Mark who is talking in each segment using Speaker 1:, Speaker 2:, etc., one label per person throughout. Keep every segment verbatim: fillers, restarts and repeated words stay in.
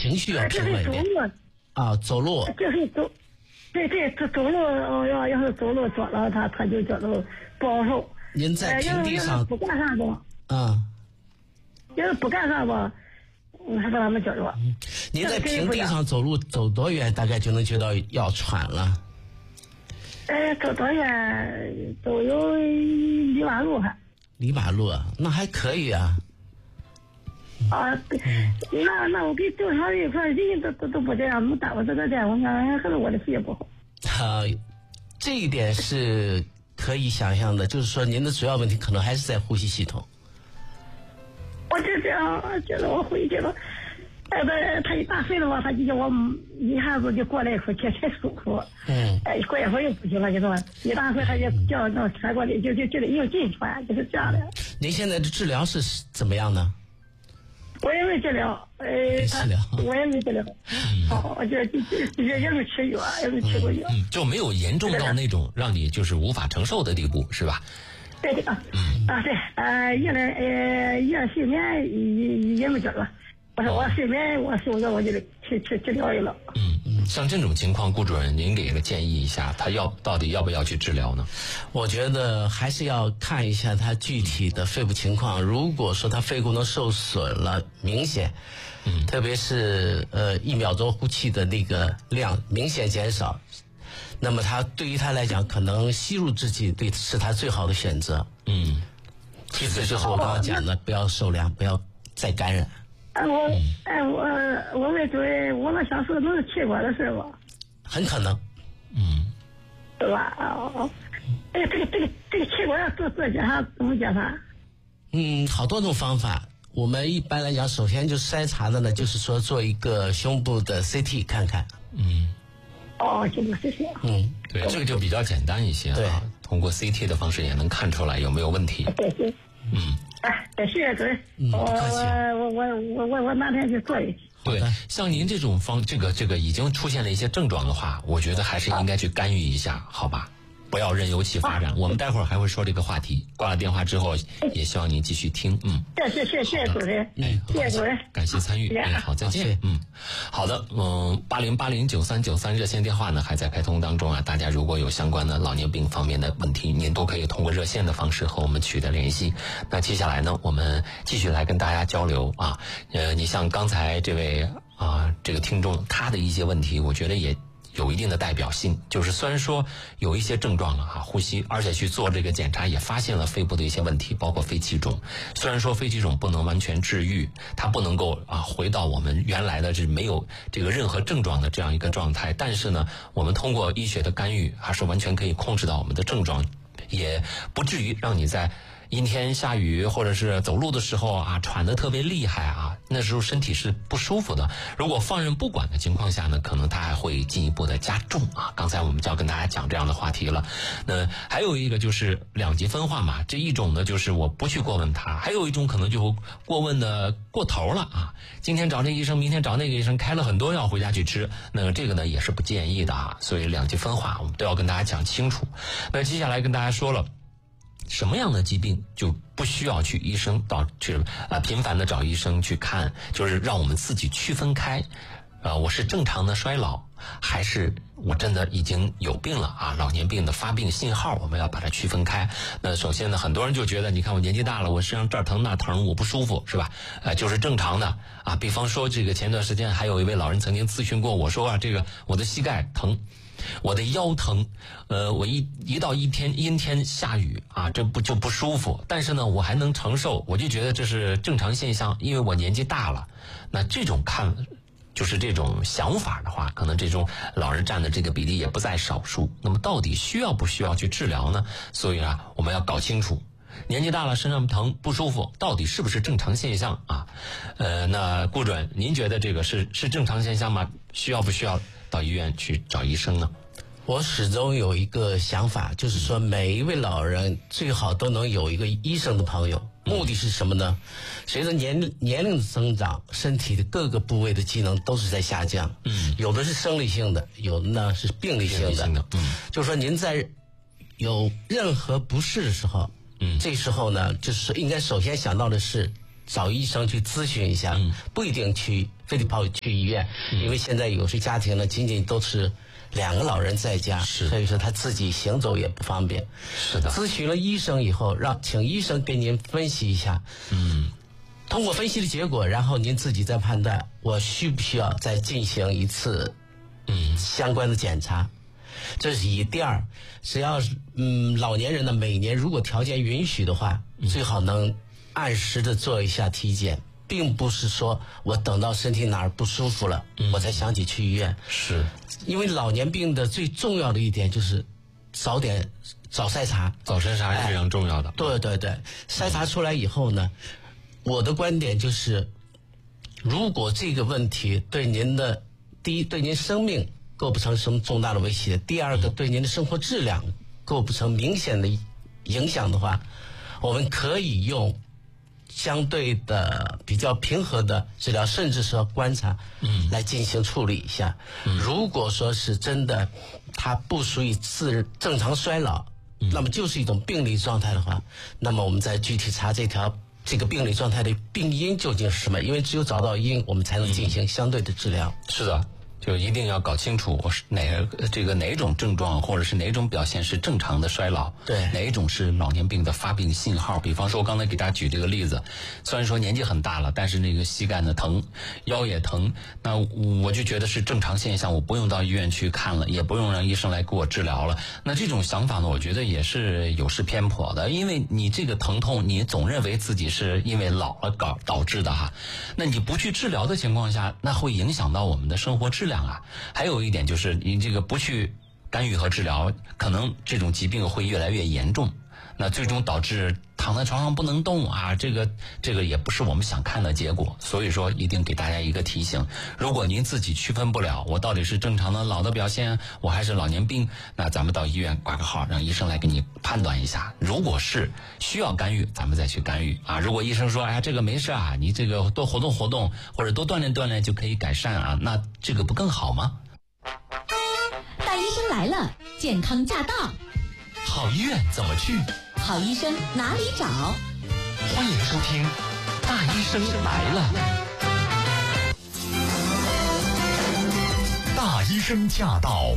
Speaker 1: 情绪要平稳一点。啊，走路。
Speaker 2: 就是走，对对，走走路要要是走路坐了他他就觉得不好受。
Speaker 1: 您在平地上、呃、
Speaker 2: 不干啥吧？
Speaker 1: 嗯，
Speaker 2: 要是不干啥吧，还把他们觉着。
Speaker 1: 嗯，您在平地上走路走多远，大概就能觉得要喘了？
Speaker 2: 呃，走多远？走有里马路还。
Speaker 1: 里马路啊，那还可以啊。
Speaker 2: 啊，那那我给正常人说，人家都都都不这样，没耽误这个点，我想可能我的肺也不好。
Speaker 1: 啊，这一点是可以想象的，就是说您的主要问题可能还是在呼吸系统。
Speaker 2: 我就这样觉得我回去了，哎，他他一打睡了嘛，他就叫我一下子就过来一会儿才才舒服。嗯。哎，过一会儿又不行了，就说一打睡他就叫那传过来，就就就得又进传，就是这样的。
Speaker 1: 您现在的治疗是怎么样呢？
Speaker 2: 我也没治疗，呃，
Speaker 1: 治疗，
Speaker 2: 我也没治疗。好，我这这这也没吃药，也没吃过药，
Speaker 3: 嗯，就没有严重到那种让你就是无法承受的地步，是吧？
Speaker 2: 对的啊，嗯啊对，呃，夜来呃夜睡眠也也没治了。我说我睡眠我受着我就得去去治疗去了。
Speaker 3: 嗯嗯，像这种情况，顾主任您给个建议一下，他要到底要不要去治疗呢？
Speaker 1: 我觉得还是要看一下他具体的肺部情况。如果说他肺功能受损了，明显，嗯，特别是呃一秒钟呼气的那个量明显减少，那么他对于他来讲，可能吸入制剂对是他最好的选择。嗯，其次就是我刚刚讲的，不要受凉，不要再感染。
Speaker 2: 哎我哎我我问主任，我那想说能是气管的事吧？
Speaker 1: 很可能，
Speaker 3: 嗯，
Speaker 2: 是吧？哦，哎，这个这个这个气管要做做检查怎么检查？
Speaker 1: 嗯，好多种方法。我们一般来讲，首先就筛查的呢，就是说做一个胸部的 C T 看看。
Speaker 3: 嗯。
Speaker 2: 哦，胸部 C T。
Speaker 1: 嗯，
Speaker 3: 对，这个就比较简单一些啊。对，通过 C T 的方式也能看出来有没有问题。
Speaker 2: 对对。
Speaker 3: 嗯。
Speaker 2: 哎，谢谢主任。
Speaker 1: 嗯，
Speaker 2: 我我我我我我哪天去做一次。
Speaker 3: 对，像您这种方，这个这个已经出现了一些症状的话，我觉得还是应该去干预一下，好吧？不要任由其发展。我们待会儿还会说这个话题。挂了电话之后，也希望您继续听。嗯，
Speaker 2: 谢谢谢谢主任。
Speaker 3: 哎，
Speaker 2: 谢谢主任，
Speaker 3: 感谢参与。哎，好，再见。嗯，好的。嗯，八零八零九三九三热线电话呢还在开通当中啊。大家如果有相关的老年病方面的问题，您都可以通过热线的方式和我们取得联系。那接下来呢，我们继续来跟大家交流啊。呃，你像刚才这位啊这个听众他的一些问题，我觉得也有一定的代表性，就是虽然说有一些症状了啊，呼吸，而且去做这个检查也发现了肺部的一些问题，包括肺气肿。虽然说肺气肿不能完全治愈，它不能够啊回到我们原来的这没有这个任何症状的这样一个状态，但是呢，我们通过医学的干预，还是完全可以控制到我们的症状，也不至于让你在阴天下雨或者是走路的时候啊喘得特别厉害啊，那时候身体是不舒服的。如果放任不管的情况下呢，可能它还会进一步的加重啊。刚才我们就要跟大家讲这样的话题了。那还有一个就是两极分化嘛，这一种呢就是我不去过问他，还有一种可能就过问的过头了啊。今天找这医生，明天找那个医生，开了很多药回家去吃，那这个呢也是不建议的啊。所以两极分化我们都要跟大家讲清楚。那接下来跟大家说了，什么样的疾病就不需要去医生到去啊频繁的找医生去看，就是让我们自己区分开，呃，我是正常的衰老，还是我真的已经有病了啊？老年病的发病信号，我们要把它区分开。那首先呢，很多人就觉得，你看我年纪大了，我身上这儿疼那疼，我不舒服，是吧？呃，就是正常的啊。比方说，这个前段时间还有一位老人曾经咨询过我说啊，这个我的膝盖疼。我的腰疼，呃，我一一到一天阴天下雨啊，这不就不舒服，但是呢，我还能承受，我就觉得这是正常现象，因为我年纪大了。那这种看，就是这种想法的话，可能这种老人占的这个比例也不在少数。那么到底需要不需要去治疗呢？所以啊，我们要搞清楚。年纪大了身上疼不舒服，到底是不是正常现象啊？呃，那顾主任，您觉得这个是是正常现象吗？需要不需要到医院去找医生呢？
Speaker 1: 我始终有一个想法，就是说每一位老人最好都能有一个医生的朋友。目的是什么呢？随着年年龄的增长，身体的各个部位的机能都是在下降。嗯，有的是生理性的，有的呢是病理性的。病理性的，嗯，就是说您在有任何不适的时候，嗯，这时候呢，就是应该首先想到的是找医生去咨询一下，嗯，不一定去非得跑去医院，嗯、因为现在有些家庭呢，仅仅都是两个老人在家，所以说他自己行走也不方便。
Speaker 3: 是的。
Speaker 1: 咨询了医生以后，让请医生给您分析一下，嗯，通过分析的结果，然后您自己再判断，我需不需要再进行一次，嗯，相关的检查。这是一。第二，只要是嗯老年人呢，每年如果条件允许的话，最好能按时的做一下体检，并不是说我等到身体哪儿不舒服了，嗯、我才想起去医院。
Speaker 3: 是，
Speaker 1: 因为老年病的最重要的一点就是早点早筛查，
Speaker 3: 早筛查是非常重要的。
Speaker 1: 哎、对对对，筛查出来以后呢，嗯、我的观点就是，如果这个问题对您的第一对您生命构不成什么重大的威胁，第二个对您的生活质量构不成明显的影响的话，我们可以用相对的比较平和的治疗，甚至说观察，嗯，来进行处理一下。嗯、如果说是真的，它不属于自正常衰老，嗯、那么就是一种病理状态的话，那么我们再具体查这条这个病理状态的病因究竟是什么？因为只有找到因，我们才能进行相对的治疗。
Speaker 3: 嗯、是的。就一定要搞清楚我是哪这个哪种症状或者是哪种表现是正常的衰老，
Speaker 1: 对，
Speaker 3: 哪一种是老年病的发病信号。比方说我刚才给大家举这个例子，虽然说年纪很大了，但是那个膝盖呢疼，腰也疼，那我就觉得是正常现象，我不用到医院去看了，也不用让医生来给我治疗了。那这种想法呢，我觉得也是有失偏颇的，因为你这个疼痛你总认为自己是因为老了导导致的哈，那你不去治疗的情况下，那会影响到我们的生活质量啊。还有一点就是你这个不去干预和治疗，可能这种疾病会越来越严重，那最终导致躺在床上不能动啊，这个这个也不是我们想看的结果。所以说一定给大家一个提醒，如果您自己区分不了我到底是正常的老的表现，我还是老年病，那咱们到医院挂个号，让医生来给你判断一下。如果是需要干预，咱们再去干预啊。如果医生说哎呀这个没事啊，你这个多活动活动或者多锻炼锻炼就可以改善啊，那这个不更好吗？
Speaker 4: 大医生来了，健康驾到。
Speaker 5: 好医院怎么去？
Speaker 4: 好医生哪里找？
Speaker 5: 欢迎收听《大医生来了》。大医生驾到。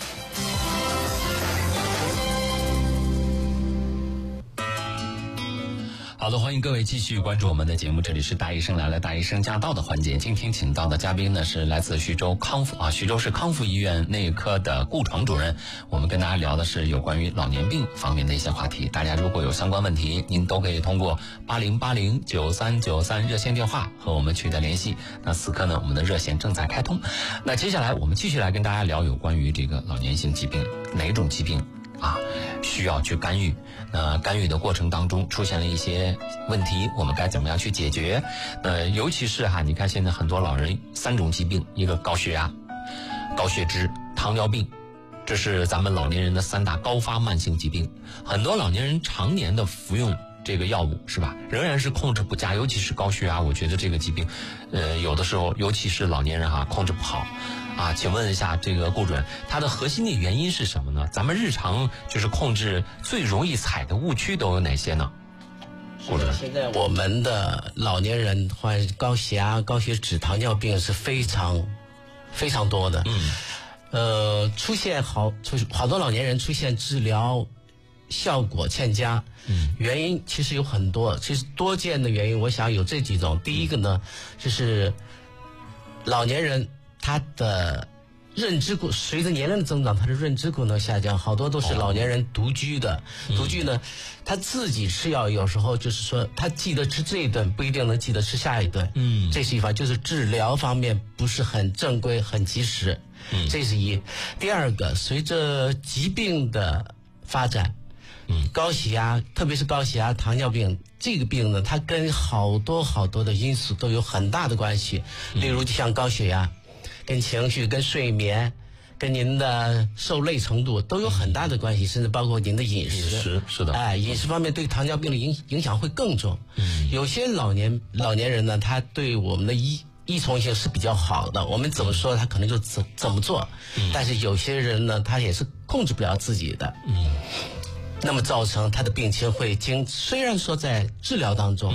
Speaker 3: 好的，欢迎各位继续关注我们的节目，这里是大医生来了，大医生驾到的环节。今天请到的嘉宾呢是来自徐州康复啊，徐州市康复医院内科的顾闯主任。我们跟大家聊的是有关于老年病方面的一些话题。大家如果有相关问题，您都可以通过八零八零九三九三热线电话和我们取得联系。那此刻呢，我们的热线正在开通。那接下来我们继续来跟大家聊有关于这个老年性疾病，哪种疾病啊需要去干预，那干预的过程当中出现了一些问题，我们该怎么样去解决？呃，尤其是哈，你看现在很多老人三种疾病，一个高血压、高血脂、糖尿病，这是咱们老年人的三大高发慢性疾病。很多老年人常年的服用这个药物是吧，仍然是控制不佳，尤其是高血压，我觉得这个疾病呃有的时候尤其是老年人哈控制不好啊。请问一下这个顾主任，它的核心的原因是什么呢？咱们日常就是控制最容易踩的误区都有哪些呢？顾主任，
Speaker 1: 现在我们的老年人患高血压、高血脂、糖尿病是非常非常多的。嗯，呃，出现好出好多老年人出现治疗效果欠佳，嗯，原因其实有很多，其实多见的原因，我想有这几种。第一个呢，就是老年人他的认知功随着年龄的增长，他的认知功能下降，好多都是老年人独居的。哦、独居呢，他自己吃药，有时候就是说他记得吃这一顿，不一定能记得吃下一顿。嗯，这是一方，就是治疗方面不是很正规、很及时。嗯，这是一。第二个，随着疾病的发展。嗯，高血压，特别是高血压、糖尿病这个病呢，它跟好多好多的因素都有很大的关系。例如，就像高血压，跟情绪、跟睡眠、跟您的受累程度都有很大的关系，甚至包括您的饮食。
Speaker 3: 饮食是的，
Speaker 1: 哎，饮食方面对糖尿病的影影响会更重。嗯，有些老年老年人呢，他对我们的依依从性是比较好的，我们怎么说他可能就怎怎么做。嗯，但是有些人呢，他也是控制不了自己的。嗯。那么造成他的病情会经，虽然说在治疗当中，嗯、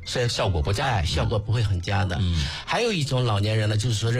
Speaker 1: 所以
Speaker 3: 效果不佳，
Speaker 1: 哎，效果不会很佳的。嗯，还有一种老年人呢，就是说